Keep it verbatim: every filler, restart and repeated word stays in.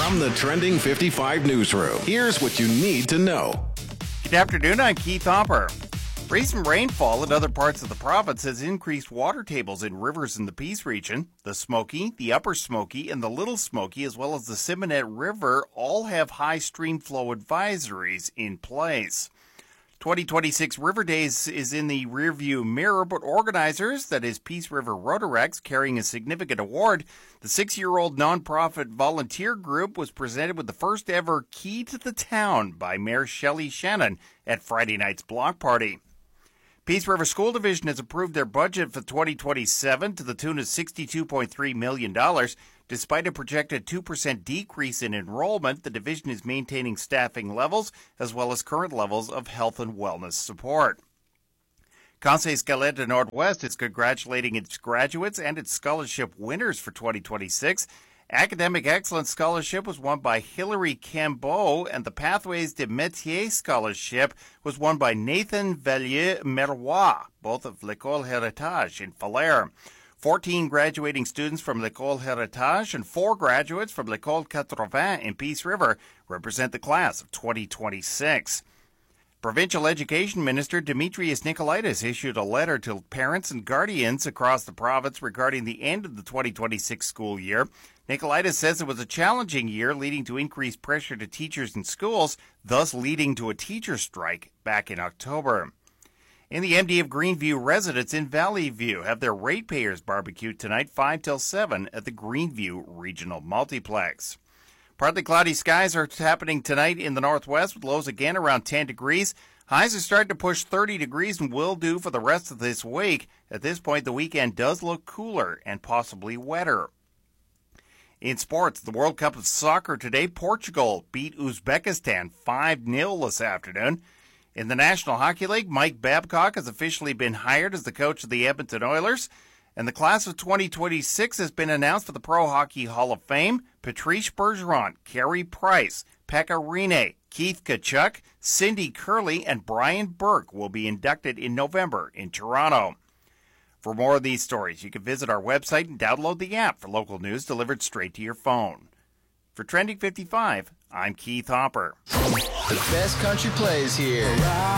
From the Trending fifty-five newsroom, here's what you need to know. Good afternoon, I'm Keith Hopper. Recent rainfall in other parts of the province has increased water tables in rivers in the Peace region. The Smoky, the Upper Smoky, and the Little Smoky, as well as the Simonet River, all have high stream flow advisories in place. twenty twenty-six River Days is in the rearview mirror, but organizers, that is Peace River Rotarex, carrying a significant award. The six-year-old nonprofit volunteer group was presented with the first ever Key to the Town by Mayor Shelley Shannon at Friday night's block party. Peace River School Division has approved their budget for twenty twenty-seven to the tune of sixty-two point three million dollars. Despite a projected two percent decrease in enrollment, the division is maintaining staffing levels as well as current levels of health and wellness support. Conseil Scalette Northwest is congratulating its graduates and its scholarship winners for twenty twenty-six. Academic Excellence Scholarship was won by Hilary Cambeau, and the Pathways de Métier Scholarship was won by Nathan Vallier-Meroy, both of L'École Héritage in Falher. fourteen graduating students from L'École Héritage and four graduates from L'École quatre-vingts in Peace River represent the class of twenty twenty-six. Provincial Education Minister Demetrius Nicolaitis issued a letter to parents and guardians across the province regarding the end of the twenty twenty-six school year. Nicolaitis says it was a challenging year, leading to increased pressure to teachers and schools, thus leading to a teacher strike back in October. In the M D of Greenview, residents in Valley View have their ratepayers barbecue tonight, five till seven, at the Greenview Regional Multiplex. Partly cloudy skies are happening tonight in the northwest, with lows again around ten degrees. Highs are starting to push thirty degrees and will do for the rest of this week. At this point, the weekend does look cooler and possibly wetter. In sports, the World Cup of Soccer today, Portugal beat Uzbekistan five nil this afternoon. In the National Hockey League, Mike Babcock has officially been hired as the coach of the Edmonton Oilers. And the class of twenty twenty-six has been announced for the Pro Hockey Hall of Fame. Patrice Bergeron, Carey Price, Pekka Rinne, Keith Tkachuk, Cindy Curley, and Brian Burke will be inducted in November in Toronto. For more of these stories, you can visit our website and download the app for local news delivered straight to your phone. For Trending fifty-five, I'm Keith Hopper. The best country plays here.